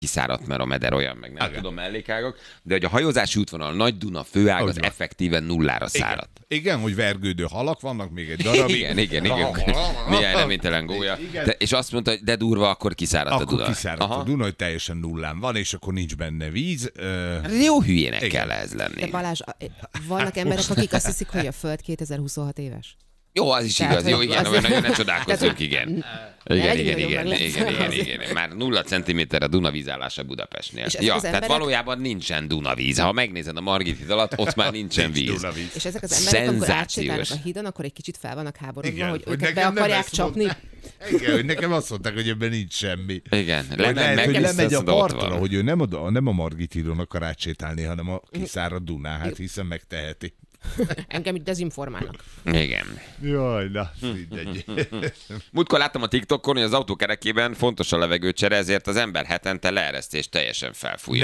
kiszáradt, mert a meder olyan, meg nem tudom, mellékágak, de hogy a hajózási útvonal Nagy Duna főág az effektíven nullára száradt. Igen, hogy vergődő halak vannak még egy darabig. Igen. Milyen reménytelen gólya. És azt mondta, hogy de durva, akkor kiszáradt a Duna. Akkor kiszáradt a Duna, hogy teljesen nullán van, és akkor nincs benne víz. Jó hülyének kell ez lenni. De Balázs, vannak emberek, akik azt hiszik, hogy a Föld 2026 éves. Jó, az is igaz. Jó, igen, nagyon ne csodálkozzunk, igen. Igen. Már 0 centiméter a Duna vízállása Budapestnél. Ja, tehát valójában nincsen Dunavíz. Ha megnézed a Margit híd alatt, ott már nincsen víz. És ezek az emberek, amikor átsétálnak a hídon, akkor egy kicsit fel vannak háborodva, hogy őket be akarják csapni. Igen, hogy nekem azt mondták, hogy ebben nincs semmi. Igen, lemegy a partra, hogy ő nem a Margit hídon akar átsétálni, hanem a kiszáradt Dunán, hát hiszen megteheti. Engem itt dezinformálnak. Igen. Jaj, na, mindegy. Múltkor láttam a TikTokon, hogy az autó kerekében fontos a levegőcsere, ezért az ember hetente leeresztés teljesen felfújja.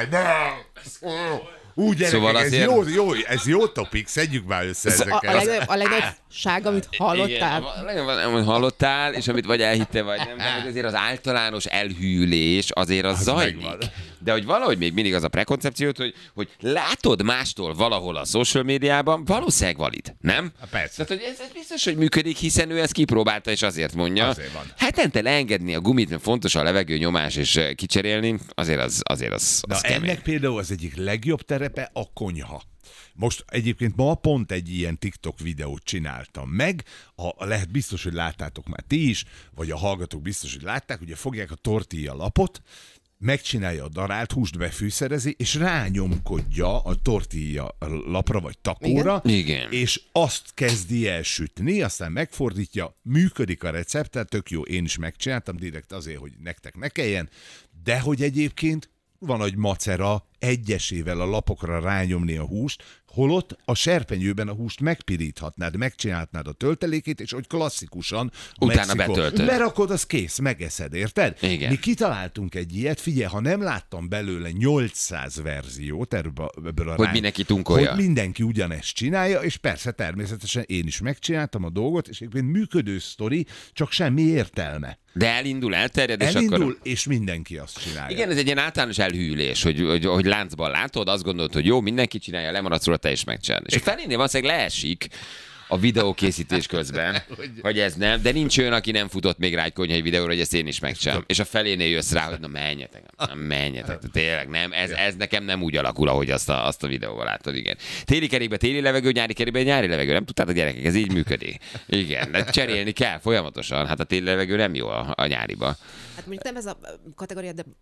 Úgy gyerekek, szóval azért... ez jó topik, szedjük már össze ezeket. A legnagyobb ság, amit hallottál. Amit hallottál, és amit vagy elhittél, vagy nem, de hogy azért az általános elhűlés azért az zajlik. Megvan. De hogy valahogy még mindig az a prekoncepciót, hogy látod mástól valahol a social médiában, valószínűleg valid, nem? Persze. Tehát, hogy ez biztos, hogy működik, hiszen ő ezt kipróbálta, és azért mondja. Azért van. Hetente leengedni a gumit, mert fontos a levegőnyomás, és kicserélni, azért az Na kemény. ennek például az egyik legjobb terepe a konyha. Most egyébként ma pont egy ilyen TikTok videót csináltam meg, lehet biztos, hogy láttátok már ti is, vagy a hallgatók biztos, hogy látták, ugye fogják a tortilla lapot, megcsinálja a darált húst, befűszerezi, és rányomkodja a tortilla lapra vagy takóra, Igen. és azt kezdi el sütni, aztán megfordítja, működik a recept, tehát tök jó, én is megcsináltam direkt azért, hogy nektek ne kelljen, de hogy egyébként van nagy macera egyesével a lapokra rányomni a húst, holott a serpenyőben a húst megpiríthatnád, megcsinálhatnád a töltelékét, és hogy klasszikusan utána betöltöd. Berakod, az kész, megeszed, érted? Igen. Mi kitaláltunk egy ilyet, figyelj, ha nem láttam belőle 800 verziót ebből a hogy mindenki tunkolja. Hogy mindenki ugyanezt csinálja, és persze természetesen én is megcsináltam a dolgot, és egyébként működő sztori, csak semmi értelme. De elterjed, és akkor... és mindenki azt csinálja. Igen, ez egy ilyen általános elhűlés, hogy láncban látod, azt gondolod, hogy jó, mindenki csinálja, lemaradsz róla, te is megcsinálod. És a felénél valószínűleg leesik a videókészítés közben, hogy ez nem, de nincs olyan, aki nem futott még rá egy konyhai videóra, hogy ezt én is megcsinálom. És a felénél jössz rá, hogy na menjetek, tényleg nem, ez nekem nem úgy alakul, ahogy azt a videóval látod, igen. Téli kerékben téli levegő, nyári kerékben nyári levegő, nem tudtad a gyerekek, ez így működik. Igen, de cserélni kell folyamatosan, hát a téli levegő nem jó a nyáriba. Hát mondjuk nem ez a kategória, de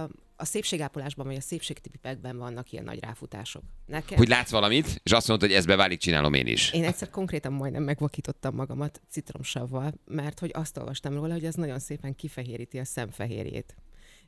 a szépségápolásban, vagy a szépségtipekben vannak ilyen nagy ráfutások. Nekem... Hogy látsz valamit, és azt mondod, hogy ez beválik, csinálom én is. Én egyszer konkrétan majdnem megvakítottam magamat citromsavval, mert hogy azt olvastam róla, hogy ez nagyon szépen kifehéríti a szemfehérjét.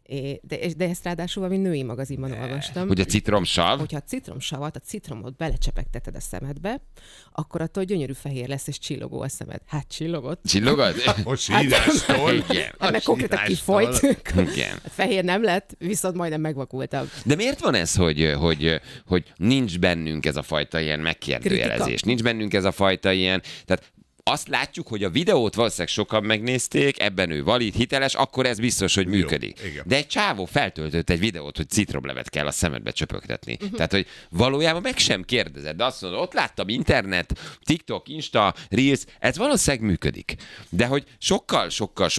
De ezt ráadásul valami női magazinban olvastam. Hogy a citromsav? Hogyha a citromsavat, a citromot belecsepegteted a szemedbe, akkor attól gyönyörű fehér lesz, és csillogó a szemed. Hát csillogott. Csillogod? Most sírástól. Igen. Hát meg konkrétan kifolyt. Igen. Fehér nem lett, viszont majdnem megvakultam. De miért van ez, hogy nincs bennünk ez a fajta ilyen megkérdőjelezés? Kritika. Nincs bennünk ez a fajta ilyen... Tehát azt látjuk, hogy a videót valószínűleg sokan megnézték, ebben ő valid, hiteles, akkor ez biztos, hogy működik. Jó, de egy csávó feltöltött egy videót, hogy citromlevet kell a szemedbe csöpögtetni. Tehát, hogy valójában meg sem kérdezed, de azt mondod, ott láttam internet, TikTok, Insta, Reels, ez valószínűleg működik. De hogy sokkal,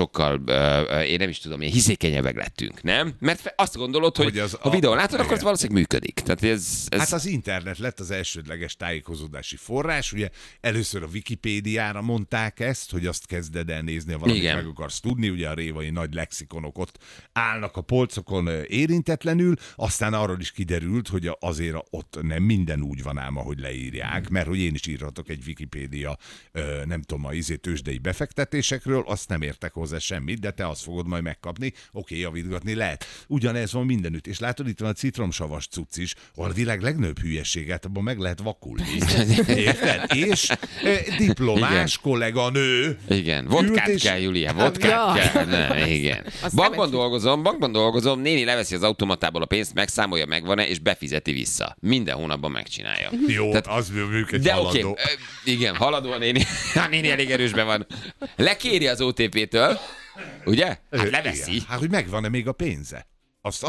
én nem is tudom, ilyen hiszékenyebbek lettünk, nem? Mert azt gondolod, hogy a videón látod, akkor ez valószínűleg működik. Tehát ez... Hát az internet lett az elsődleges tájékozódási forrás, ugye először a Wikipédiára mondták ezt, hogy azt kezded el nézni, ha valamit meg akarsz tudni, ugye a révai nagy lexikonok ott állnak a polcokon érintetlenül, aztán arról is kiderült, hogy azért ott nem minden úgy van ám, ahogy leírják, mert hogy én is írhatok egy Wikipédia, nem tudom, a tőzsdei befektetésekről, azt nem értek hozzá semmit, de te azt fogod majd megkapni, oké, javítgatni lehet. Ugyanez van mindenütt, és látod, itt van a citromsavas cucc is, ahol a világ legnagyobb hülyeséget, abban meg lehet vakulni. Érted? És diplomás kolléganő. Igen, vodkát kell, Julia, vodkát kell. Ne, igen. Bankban dolgozom, néni leveszi az automatából a pénzt, megszámolja, megvan-e, és befizeti vissza. Minden hónapban megcsinálja. Jó, tehát, az működik de haladó. Okay, igen, haladó a néni. A néni elég erősben van. Lekéri az OTP-től, ugye? Hát leveszi. Igen. Hát, hogy megvan-e még a pénze?